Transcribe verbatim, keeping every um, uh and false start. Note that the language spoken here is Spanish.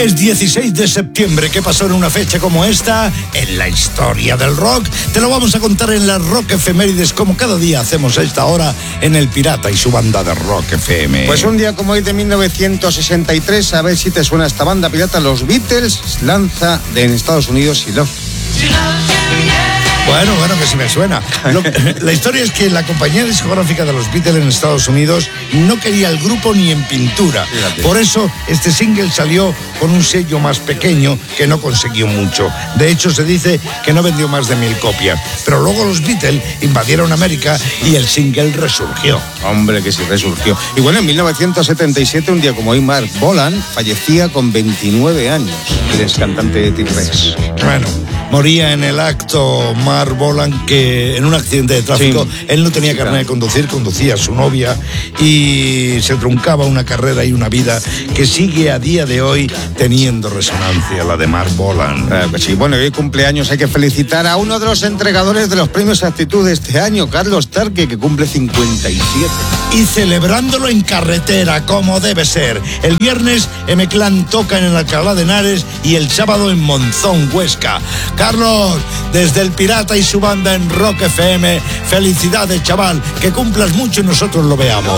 Es dieciséis de septiembre. ¿Qué pasó en una fecha como esta? En la historia del rock. Te lo vamos a contar en las Rock Efemérides, como cada día hacemos a esta hora en El Pirata y su banda de Rock F M. Pues un día como hoy de mil novecientos sesenta y tres, a ver si te suena esta banda pirata, los Beatles, lanza de, en Estados Unidos y Love. Bueno, bueno, que sí me suena. Lo, la historia es que la compañía discográfica de los Beatles en Estados Unidos no quería el grupo ni en pintura. Fíjate. Por eso este single salió con un sello más pequeño que no consiguió mucho. De hecho, se dice que no vendió más de mil copias. Pero luego los Beatles invadieron América y el single resurgió. Hombre, que sí resurgió. Y bueno, en mil novecientos setenta y siete, un día como hoy, Mark Bolan fallecía con veintinueve años. Él es cantante de T-Rex. Bueno, moría en el acto Mark Bolan, que en un accidente de tráfico, sí, él no tenía sí, carnet claro. de conducir, conducía a su novia y se truncaba una carrera y una vida que sigue a día de hoy teniendo resonancia, la de Mark Bolan. Claro que sí. Bueno, y hoy cumpleaños, hay que felicitar a uno de los entregadores de los premios Actitud de este año, Carlos Tarque, que cumple cincuenta y siete. Y celebrándolo en carretera, como debe ser. El viernes M-Clan toca en el Alcalá de Henares y el sábado en Monzón, Huesca. Carlos, desde El Pirata y su banda en Rock F M, felicidades, chaval, que cumplas mucho y nosotros lo veamos.